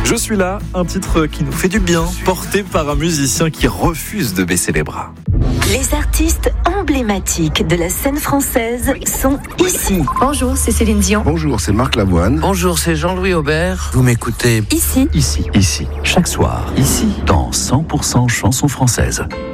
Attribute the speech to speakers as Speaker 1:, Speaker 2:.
Speaker 1: Je suis là, un titre qui nous fait du bien, porté par un musicien qui refuse de baisser les bras.
Speaker 2: Les artistes emblématiques de la scène française sont ici.
Speaker 3: Bonjour, c'est Céline Dion.
Speaker 4: Bonjour, c'est Marc Lavoine.
Speaker 5: Bonjour, c'est Jean-Louis Aubert. Vous m'écoutez
Speaker 2: Ici.
Speaker 6: Ici, chaque soir, ici, dans 100% chansons françaises.